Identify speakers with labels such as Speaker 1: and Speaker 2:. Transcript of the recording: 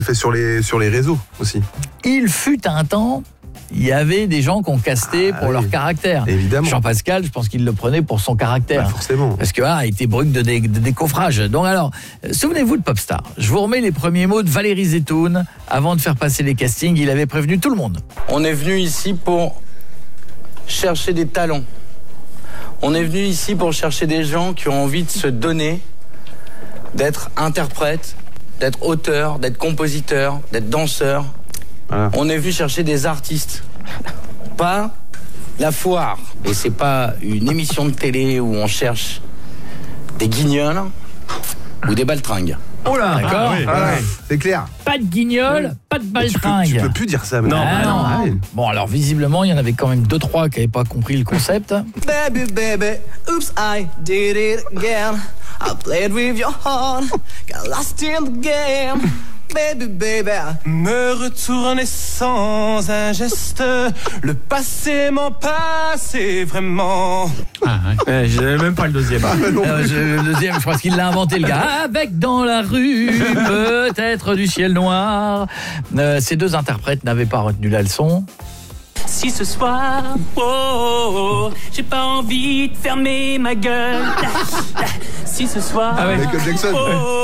Speaker 1: Fait sur les réseaux aussi.
Speaker 2: Il fut un temps, il y avait des gens qu'on castait pour leur caractère.
Speaker 1: Évidemment.
Speaker 2: Jean-Pascal, je pense qu'il le prenait pour son caractère.
Speaker 1: Forcément.
Speaker 2: Parce que il était brut de décoffrage. Donc alors, souvenez-vous de Popstar. Je vous remets les premiers mots de Valérie Zetoun. Avant de faire passer les castings, il avait prévenu tout le monde.
Speaker 3: On est venu ici pour chercher des talents. On est venu ici pour chercher des gens qui ont envie de se donner, d'être interprètes, d'être auteur, d'être compositeur, d'être danseur. Voilà. On est venu chercher des artistes, pas la foire. Et c'est pas une émission de télé où on cherche des guignols ou des baltringues.
Speaker 2: Oh là, d'accord.
Speaker 1: C'est clair.
Speaker 2: Pas de guignol, pas de baltringue.
Speaker 1: Tu peux plus dire ça maintenant.
Speaker 2: Non. Bon, alors visiblement, il y en avait quand même 2-3 qui n'avaient pas compris le concept.
Speaker 4: Baby, baby, oops, I did it again. I played with your heart, got lost in the game. Baby, baby. Me retourner sans un geste, le passé m'en passé vraiment.
Speaker 5: Je n'avais même pas le deuxième.
Speaker 2: Le deuxième, je pense qu'il l'a inventé, le gars. Avec dans la rue, peut-être du ciel noir. Ces deux interprètes n'avaient pas retenu la leçon.
Speaker 6: Si ce soir, j'ai pas envie de fermer ma gueule. Si ce soir,
Speaker 1: Michael Jackson.